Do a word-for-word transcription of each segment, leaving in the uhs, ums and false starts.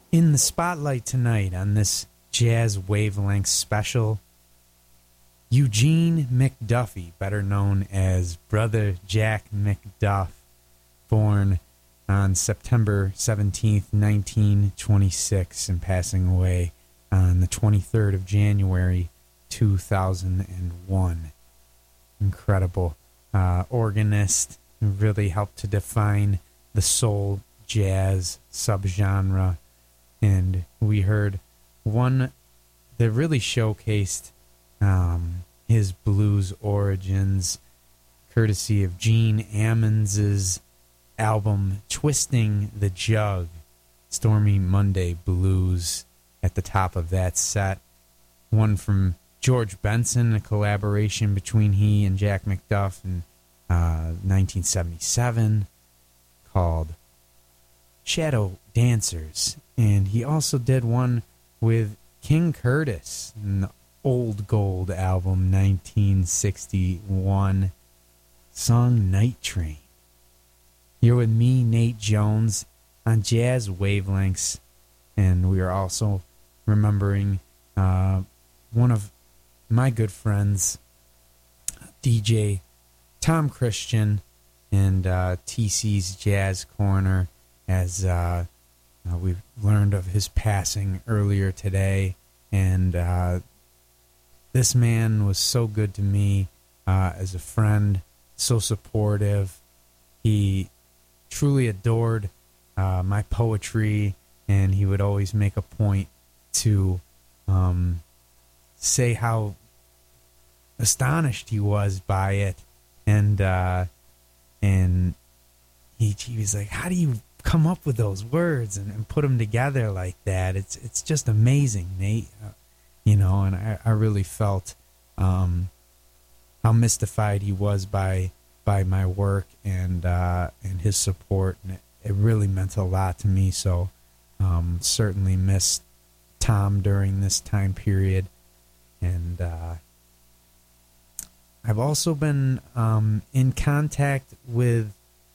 In the spotlight tonight on this Jazz Wavelength special, Eugene McDuffie, better known as Brother Jack McDuff, born on September seventeenth, nineteen twenty-six, and passing away on the twenty-third of January, two thousand one. Incredible uh, organist who really helped to define the soul jazz subgenre. And we heard one that really showcased um, his blues origins, courtesy of Gene Ammons' album Twisting the Jug, Stormy Monday Blues, at the top of that set. One from George Benson, a collaboration between he and Jack McDuff in uh, nineteen seventy-seven, called Shadow Dancers. And he also did one with King Curtis in the Old Gold album, nineteen sixty-one, song Night Train. You're with me, Nate Jones, on Jazz Wavelengths, and we are also remembering uh, one of my good friends, D J Tom Christian, and uh, T C's Jazz Corner, as uh, uh, we've learned of his passing earlier today. And uh, this man was so good to me uh, as a friend, so supportive. He truly adored uh, my poetry, and he would always make a point to um, say how astonished he was by it. And uh, and he, he was like, how do you come up with those words and, and put them together like that? It's it's just amazing, Nate. Uh, you know, and I, I really felt um, how mystified he was by by my work and uh, and his support, and it, it really meant a lot to me. So um, certainly missed Tom during this time period. And uh, I've also been um, in contact with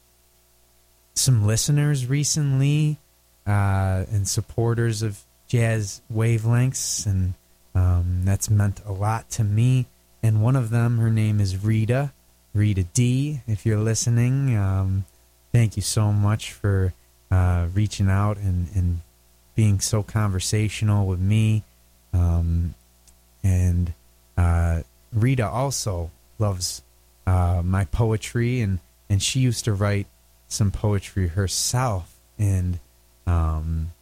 some listeners recently uh, and supporters of Jazz Wavelengths, and um, that's meant a lot to me. And one of them, her name is Rita, Rita D. If you're listening, um, thank you so much for uh, reaching out and, and being so conversational with me. Um, and uh, Rita also loves uh, my poetry, and, and she used to write some poetry herself, and um,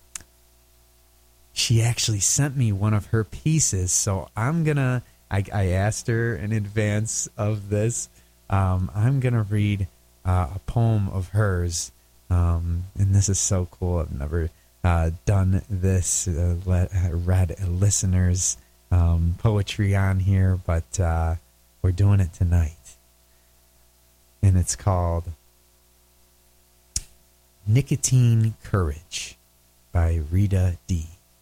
she actually sent me one of her pieces. So I'm gonna, I, I asked her in advance of this, um, I'm gonna read uh, a poem of hers, um, and this is so cool. I've never uh, done this, uh, let, read a listener's um, poetry on here, but uh, we're doing it tonight. And it's called Nicotine Courage by Rita D.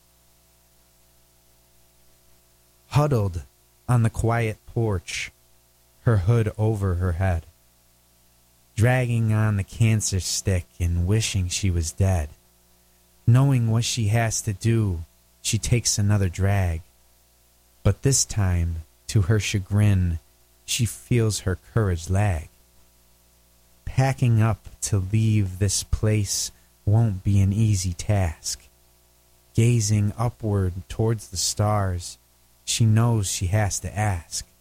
Huddled on the quiet porch, her hood over her head, dragging on the cancer stick and wishing she was dead. Knowing what she has to do, she takes another drag. But this time, to her chagrin, she feels her courage lag. Packing up to leave this place won't be an easy task. Gazing upward towards the stars, she knows she has to ask,